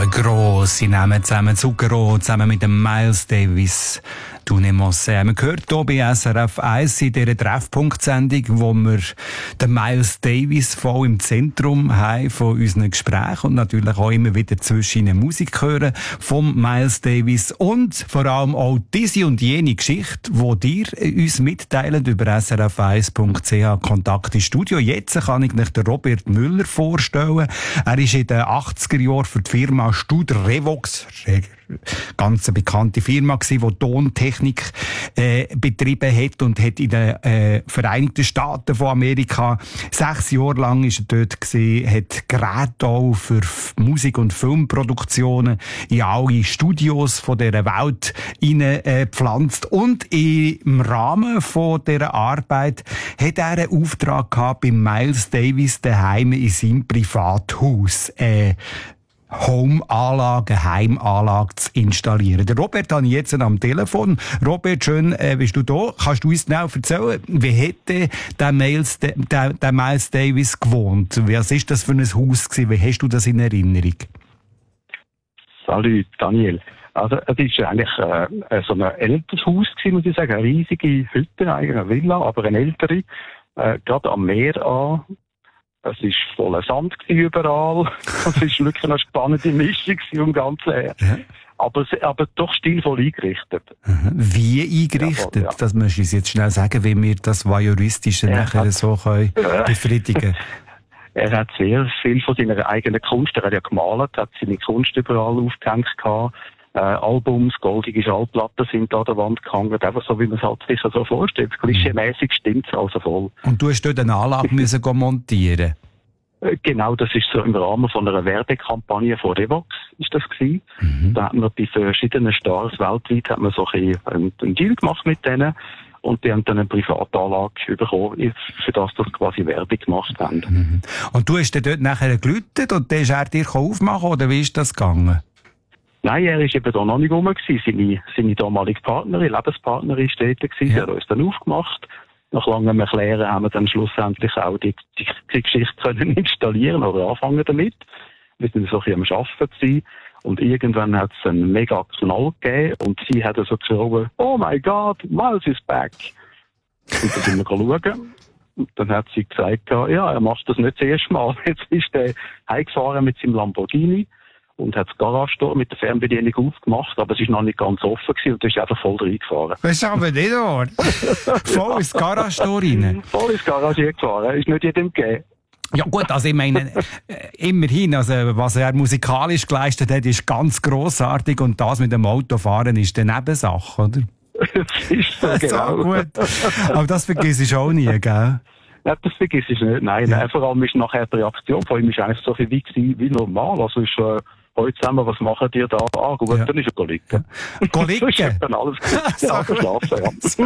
Zwei grosse Namen zusammen, Zucchero, zusammen mit dem Miles Davis. «Tu ne Mosse». Man hört hier bei SRF 1 in dieser Treffpunkt-Sendung, wo wir den Miles Davis voll im Zentrum haben von unseren Gesprächen und natürlich auch immer wieder zwischen ihnen Musik hören vom Miles Davis und vor allem auch diese und jene Geschichte, die dir uns mitteilen über srf1.ch Kontakt ins Studio. Jetzt kann ich euch den Robert Müller vorstellen. Er ist in den 80er Jahren für die Firma Studer Revox, ganz eine bekannte Firma gsi, die Tontechnik betrieben hat und hat in den Vereinigten Staaten von Amerika 6 Jahre lang ist er dort gsi, hat Geräte auch für Musik- und Filmproduktionen in alle Studios von dieser Welt gepflanzt und im Rahmen von dieser Arbeit hat er einen Auftrag gehabt bei Miles Davis daheim in seinem Privathaus. Heimanlage zu installieren. Der Robert habe ich jetzt am Telefon. Robert, schön bist du da. Kannst du uns genau erzählen, wie hätte der Miles Davis gewohnt? Was ist das für ein Haus gewesen? Wie hast du das in Erinnerung? Salut, Daniel. Also, es ist eigentlich so ein älteres Haus gewesen, muss ich sagen. Eine riesige Hütte, eigentlich eine Villa, aber eine ältere. Gerade am Meer an. Es war voller Sand überall. Es war wirklich eine spannende Mischung vom Ganzen her. Ja. Aber doch stilvoll eingerichtet. Wie eingerichtet? Ja. Das möchte ich jetzt schnell sagen, wie wir das Voyeuristische nachher so befriedigen können. Er hat sehr viel von seiner eigenen Kunst, er hat ja gemalt, hat seine Kunst überall aufgehängt gehabt. Albums, goldige Schallplatten sind da an der Wand gehangen, einfach so, wie man es halt sich so vorstellt. Klischee-mäßig stimmt es also voll. Und du hast dort eine Anlage müssen montieren? Genau, das ist so im Rahmen von einer Werbekampagne von Revox, ist das gewesen. Da hat man bei verschiedenen Stars weltweit hat man so einen Deal gemacht mit denen. Und die haben dann eine Privatanlage bekommen, für das quasi Werbung gemacht haben. Und du hast dann dort nachher geläutet und dann ist er dir aufmachen, oder wie ist das gegangen? Nein, er ist eben da noch nicht rum gewesen. Seine damalige Partnerin, Lebenspartnerin, ist dort gewesen. Er hat uns dann aufgemacht. Nach langem Erklären haben wir dann schlussendlich auch die Geschichte können installieren oder anfangen damit. Wir sind so ein bisschen am Arbeiten gewesen. Und irgendwann hat es einen mega Knall gegeben und sie hat so geschrieben, oh my God, Miles is back. Und dann sind wir schauen. Und dann hat sie gesagt, ja, er macht das nicht das erste Mal. Jetzt ist er heimgefahren mit seinem Lamborghini und hat das Garagentor mit der Fernbedienung aufgemacht, aber es ist noch nicht ganz offen gewesen und ist einfach voll reingefahren. Das ist aber nicht wahr. Voll ins Garagentor rein. Voll ins Garage gefahren, ist nicht jedem gegeben. Ja gut, also ich meine, immerhin, also was er musikalisch geleistet hat, ist ganz grossartig und das mit dem Autofahren ist eine Nebensache, oder? Das ist so, genau. So gut. Aber das vergiss ich auch nie, gell? Ja, das vergiss ich nicht. Nein, vor allem ist nachher die Reaktion von ihm ist eigentlich so viel wie normal. Also ist heute zusammen, was machen die da? Ah, gut, dann ist er liegen. Liegen? Dann alles geschlafen,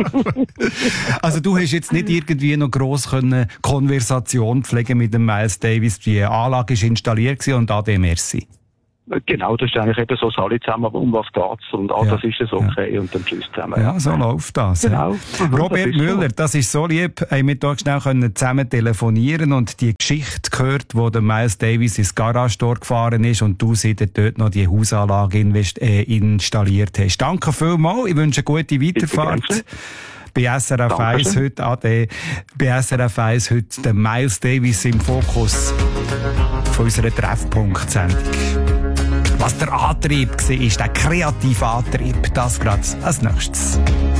ja. Also du hast jetzt nicht irgendwie noch gross können Konversation pflegen mit dem Miles Davis. Die Anlage ist installiert gewesen und ade merci. Genau, das ist eigentlich eben so, alle zusammen, um was geht's und das ist es okay und dann tschüss zusammen. Ja, so läuft das. Genau. Robert Müller, das ist so lieb, wir hier schnell zusammen telefonieren und die Geschichte gehört, wo der Miles Davis ins Garagentor gefahren ist und du sie dort noch die Hausanlage installiert hast. Danke vielmals, ich wünsche eine gute Weiterfahrt. Bei SRF 1 heute, Ade. Bei SRF 1 heute der Miles Davis im Fokus von unserer Treffpunkt-Sendung. Was der Antrieb war, ist der kreative Antrieb. Das gerade als nächstes.